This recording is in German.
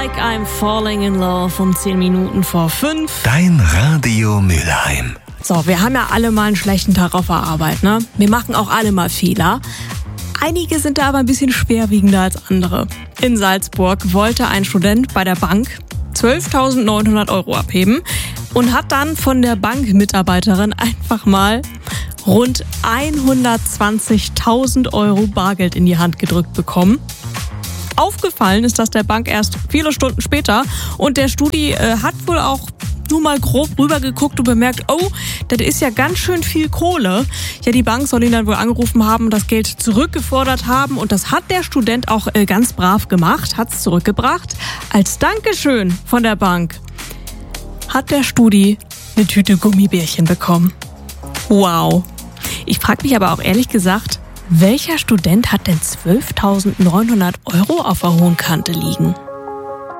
Like I'm falling in love um 10 Minuten vor 5. Dein Radio Mülheim. So, wir haben ja alle mal einen schlechten Tag auf der Arbeit, ne? Wir machen auch alle mal Fehler. Einige sind da aber ein bisschen schwerwiegender als andere. In Salzburg wollte ein Student bei der Bank 12.900 € abheben und hat dann von der Bankmitarbeiterin einfach mal rund 120.000 € Bargeld in die Hand gedrückt bekommen. Aufgefallen ist das der Bank erst viele Stunden später und der Studi hat wohl auch nur mal grob rübergeguckt und bemerkt, oh, das ist ja ganz schön viel Kohle. Ja, die Bank soll ihn dann wohl angerufen haben, das Geld zurückgefordert haben und das hat der Student auch ganz brav gemacht, hat es zurückgebracht. Als Dankeschön von der Bank hat der Studi eine Tüte Gummibärchen bekommen. Wow. Ich frage mich aber auch ehrlich gesagt, welcher Student hat denn 12.900 € auf der hohen Kante liegen?